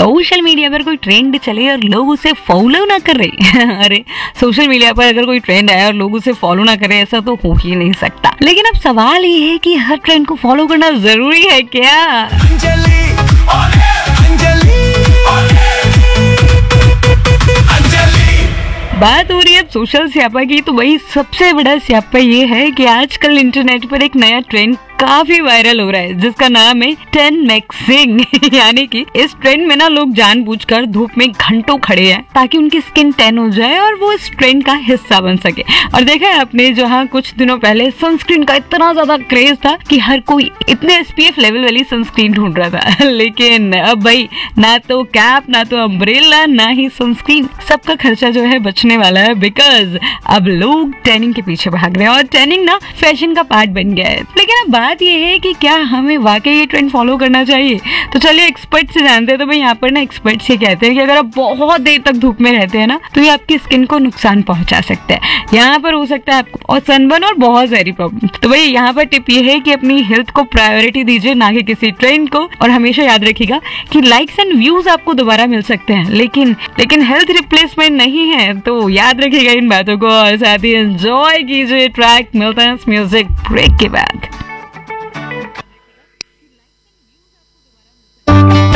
Social media पर कोई trend चले और लोग उसे फॉलो ना कर रहे अरे सोशल मीडिया पर अगर कोई ट्रेंड आए और लोग उसे फॉलो ना करें, ऐसा तो हो ही नहीं सकता। लेकिन अब सवाल ये है कि हर ट्रेंड को फॉलो करना जरूरी है क्या? अंजलि, अंजलि, अंजलि। बात हो रही है अब सोशल स्यापा की, तो वही सबसे बड़ा स्यापा ये है कि आजकल इंटरनेट पर एक नया ट्रेंड काफी वायरल हो रहा है जिसका नाम है टैन मैक्सिंग यानी कि इस ट्रेंड में ना लोग जानबूझकर धूप में घंटों खड़े हैं ताकि उनकी स्किन टैन हो जाए और वो इस ट्रेंड का हिस्सा बन सके। और देखा है आपने, जहाँ कुछ दिनों पहले सनस्क्रीन का इतना ज्यादा क्रेज था कि हर कोई इतने SPF लेवल वाली सनस्क्रीन ढूंढ रहा था लेकिन अब भाई ना तो कैप, ना तो अम्ब्रेला, ना ही सनस्क्रीन, सबका खर्चा जो है बचने वाला है बिकॉज अब लोग टैनिंग के पीछे भाग रहे हैं और टैनिंग ना फैशन का पार्ट बन गया है। लेकिन अब बात ये है कि क्या हमें वाकई ये ट्रेंड फॉलो करना चाहिए? तो चलिए एक्सपर्ट से जानते हैं। तो भाई यहाँ पर ना एक्सपर्ट्स ये कहते हैं कि अगर आप बहुत देर तक धूप में रहते हैं ना तो ये आपकी स्किन को नुकसान पहुंचा सकता है। यहाँ पर हो सकता है आपको और सनबर्न और बहुत सारी प्रॉब्लम। तो भाई यहाँ पर टिप ये है कि अपनी हेल्थ को प्रायोरिटी दीजिए, ना कि किसी ट्रेंड को। और हमेशा याद रखिएगा कि लाइक्स एंड व्यूज आपको दोबारा मिल सकते हैं लेकिन हेल्थ रिप्लेसमेंट नहीं है। तो याद रखिएगा इन बातों को और साथ ही एंजॉय कीजिए ट्रैक। मिलता है म्यूजिक ब्रेक के बाद।